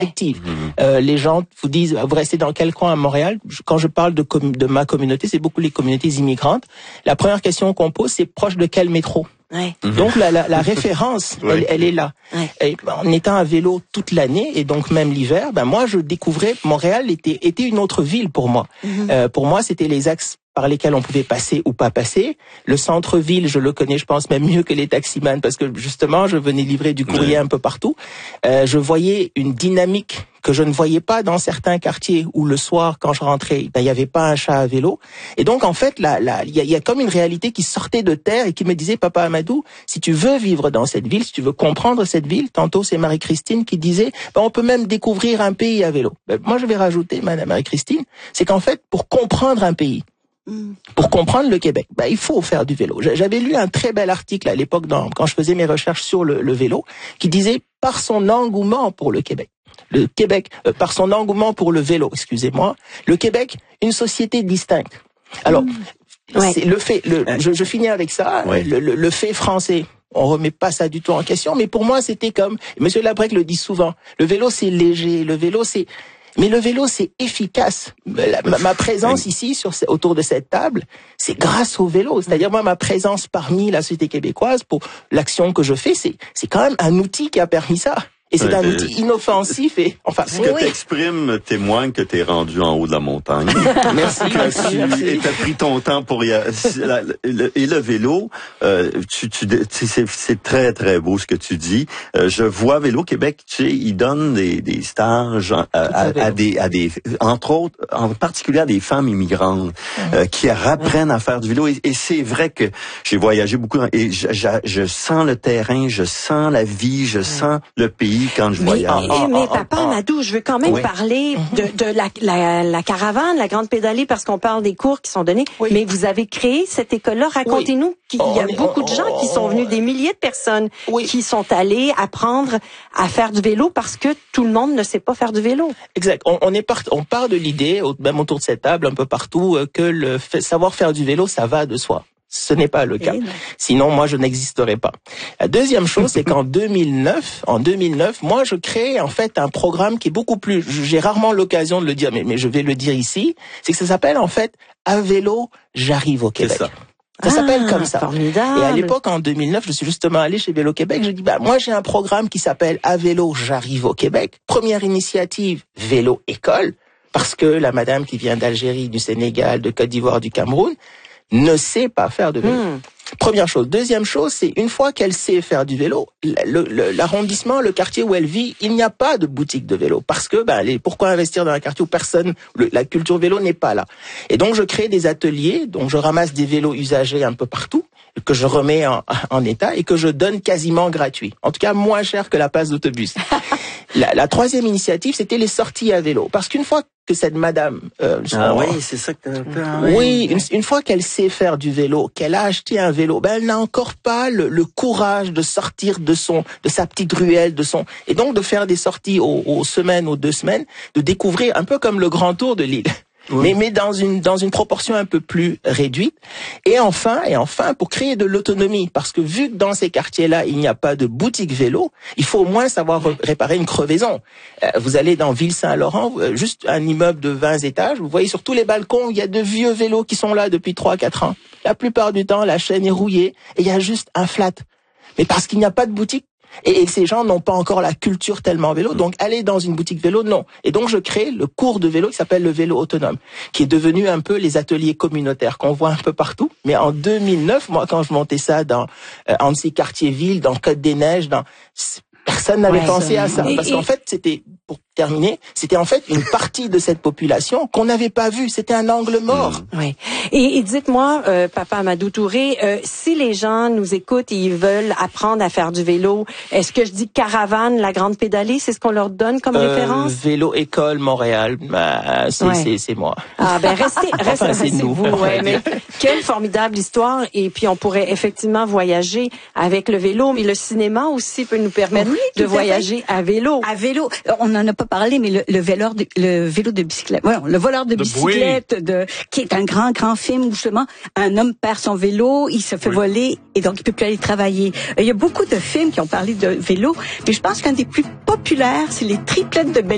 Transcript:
active. Les gens vous disent, vous restez dans quel coin à Montréal? Quand je parle de ma communauté, c'est beaucoup les communautés immigrantes. La première question qu'on pose, c'est proche de quel métro? Ouais. Donc la référence, elle est là. Ouais. Et, en étant à vélo toute l'année et donc même l'hiver, moi je découvrais Montréal était une autre ville pour moi. Pour moi, c'était les axes par lesquels on pouvait passer ou pas passer. Le centre-ville, je le connais, je pense même mieux que les taximans parce que justement, je venais livrer du courrier un peu partout. Je voyais une dynamique que je ne voyais pas dans certains quartiers où le soir, quand je rentrais, il y avait pas un chat à vélo. Et donc, en fait, il y a comme une réalité qui sortait de terre et qui me disait, Papa Amadou, si tu veux vivre dans cette ville, si tu veux comprendre cette ville, tantôt c'est Marie-Christine qui disait, on peut même découvrir un pays à vélo. Moi, je vais rajouter, Madame Marie-Christine, c'est qu'en fait, pour comprendre un pays, pour comprendre le Québec, il faut faire du vélo. J'avais lu un très bel article à l'époque quand je faisais mes recherches sur le vélo, qui disait par son engouement pour le Québec, par son engouement pour le vélo, excusez-moi, le Québec, une société distincte. Alors, c'est le fait. Je finis avec ça. Le fait français. On remet pas ça du tout en question, mais pour moi c'était comme Monsieur Labrec le dit souvent. Le vélo c'est léger, mais le vélo, c'est efficace. Ma présence ici, autour de cette table, c'est grâce au vélo. C'est-à-dire, moi, ma présence parmi la société québécoise, pour l'action que je fais, c'est quand même un outil qui a permis ça. Et c'est un outil inoffensif et enfin. Ce que t'exprimes témoigne que t'es rendu en haut de la montagne. Merci. Et t'as pris ton temps pour et le vélo, c'est très très beau ce que tu dis. Je vois Vélo Québec, tu sais, ils donnent des stages à des entre autres, en particulier à des femmes immigrantes qui apprennent à faire du vélo. Et c'est vrai que j'ai voyagé beaucoup et je sens le terrain, je sens la vie, je sens le pays. Quand je voyage. Mais Papa Amadou, je veux quand même parler de la caravane, la grande pédalée, parce qu'on parle des cours qui sont donnés. Mais vous avez créé cette école-là. Racontez-nous qu'il y a beaucoup de gens qui sont venus, des milliers de personnes qui sont allées apprendre à faire du vélo parce que tout le monde ne sait pas faire du vélo. Exact. On part de l'idée, même autour de cette table, un peu partout, que savoir faire du vélo, ça va de soi. Ce n'est pas le cas. Sinon, moi, je n'existerais pas. La deuxième chose, c'est qu'en 2009, moi, je crée en fait un programme qui est beaucoup plus. J'ai rarement l'occasion de le dire, mais je vais le dire ici. C'est que ça s'appelle en fait À vélo, j'arrive au Québec. Ça s'appelle comme ça. Formidable. Et à l'époque, en 2009, je suis justement allé chez Vélo Québec. Je dis, moi, j'ai un programme qui s'appelle À vélo, j'arrive au Québec. Première initiative, vélo école, parce que la madame qui vient d'Algérie, du Sénégal, de Côte d'Ivoire, du Cameroun, ne sait pas faire de vélo. Première chose. Deuxième chose, c'est une fois qu'elle sait faire du vélo, l'arrondissement, le quartier où elle vit, il n'y a pas de boutique de vélo. Parce que, pourquoi investir dans un quartier où la culture vélo n'est pas là? Et donc, je crée des ateliers, donc je ramasse des vélos usagés un peu partout, que je remets en état et que je donne quasiment gratuit. En tout cas, moins cher que la passe d'autobus. La troisième initiative, c'était les sorties à vélo. Parce qu'une fois que cette madame... c'est ça que une fois qu'elle sait faire du vélo, qu'elle a acheté un vélo, elle n'a encore pas le courage de sortir de sa petite ruelle, et donc de faire des sorties aux semaines, aux 2 semaines, de découvrir un peu comme le grand tour de l'île. Mais dans une proportion un peu plus réduite. Et enfin, pour créer de l'autonomie, parce que vu que dans ces quartiers-là, il n'y a pas de boutique vélo, il faut au moins savoir réparer une crevaison. Vous allez dans Ville-Saint-Laurent, juste un immeuble de 20 étages, vous voyez sur tous les balcons, il y a de vieux vélos qui sont là depuis 3-4 ans. La plupart du temps, la chaîne est rouillée et il y a juste un flat. Mais parce qu'il n'y a pas de boutique. Et ces gens n'ont pas encore la culture tellement vélo, donc aller dans une boutique vélo, non. Et donc je crée le cours de vélo qui s'appelle le vélo autonome, qui est devenu un peu les ateliers communautaires qu'on voit un peu partout. Mais en 2009, moi quand je montais ça dans Annecy Quartier-Ville, dans Côte-des-Neiges, personne n'avait pensé à ça. Parce qu'en fait, pour terminer, c'était en fait une partie de cette population qu'on n'avait pas vue. C'était un angle mort. Oui. Et dites-moi, Papa Amadou Touré, si les gens nous écoutent et ils veulent apprendre à faire du vélo, est-ce que je dis caravane, la grande pédalée, c'est ce qu'on leur donne comme référence? Vélo École Montréal, c'est moi. Restez vous. Mais quelle formidable histoire. Et puis on pourrait effectivement voyager avec le vélo, mais le cinéma aussi peut nous permettre de voyager à vélo. À vélo, on n'en a pas parlé, mais le vélo de bicyclette, le voleur de bicyclette, qui est un grand film où justement un homme perd son vélo, il se fait voler et donc il peut plus aller travailler. Il y a beaucoup de films qui ont parlé de vélo, mais je pense qu'un des plus populaires, c'est les triplettes de